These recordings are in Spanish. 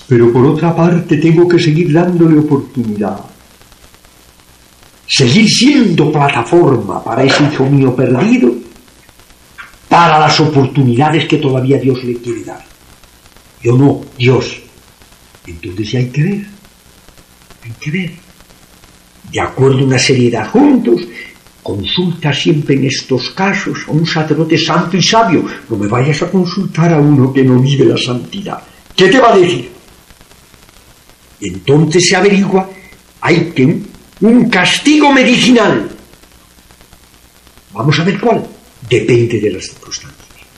Pero por otra parte tengo que seguir dándole oportunidad. Seguir siendo plataforma para ese hijo mío perdido, para las oportunidades que todavía Dios le quiere dar. Yo no, Dios. Entonces hay que ver. Hay que ver. De acuerdo a una serie de adjuntos, consulta siempre en estos casos a un sacerdote santo y sabio. No me vayas a consultar a uno que no vive la santidad. ¿Qué te va a decir? Entonces se averigua, hay que un castigo medicinal. Vamos a ver cuál. Depende de las circunstancias.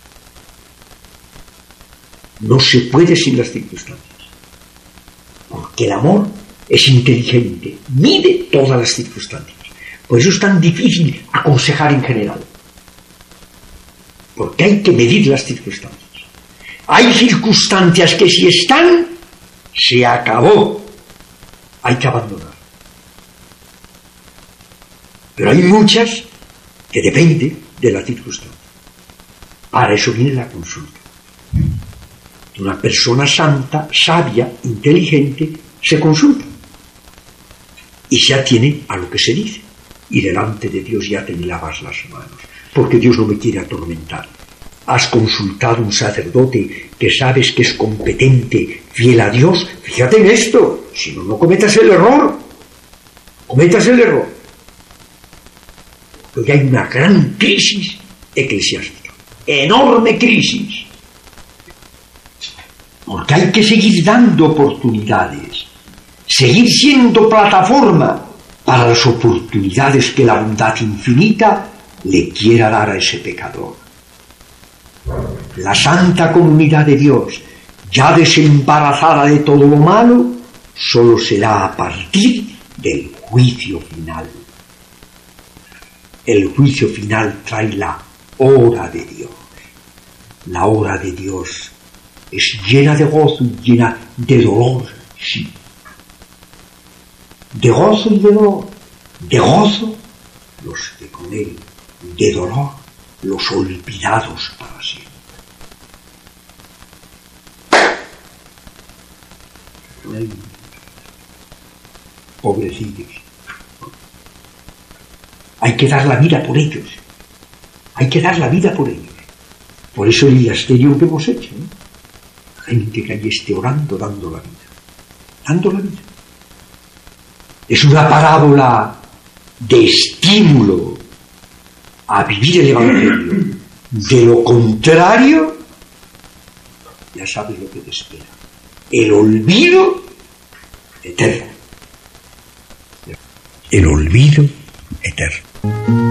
No se puede sin las circunstancias. Porque el amor es inteligente, mide todas las circunstancias. Por eso es tan difícil aconsejar en general. Porque hay que medir las circunstancias. Hay circunstancias que si están, se acabó. Hay que abandonar. Pero hay muchas que dependen de la circunstancia. Para eso viene la consulta. Una persona santa, sabia, inteligente, se consulta y se atiene a lo que se dice. Y delante de Dios ya te lavas las manos, porque Dios no me quiere atormentar. Has consultado a un sacerdote que sabes que es competente, fiel a Dios. Fíjate en esto, si no, no cometas el error. Cometas el error. Porque hay una gran crisis eclesiástica, enorme crisis. Porque hay que seguir dando oportunidades, seguir siendo plataforma para las oportunidades que la bondad infinita le quiera dar a ese pecador. La santa comunidad de Dios, ya desembarazada de todo lo malo, solo será a partir del juicio final. El juicio final trae la hora de Dios. La hora de Dios es llena de gozo y llena de dolor, sí. De gozo y de dolor. De gozo, los que con él, de dolor, los olvidados para siempre. Pobrecitos. Hay que dar la vida por ellos. Hay que dar la vida por ellos. Por eso el diasterio que hemos hecho, ¿no? Gente que allí esté orando, dando la vida. Dando la vida. Es una parábola de estímulo a vivir el Evangelio. De lo contrario, ya sabes lo que te espera. El olvido eterno. El olvido eterno.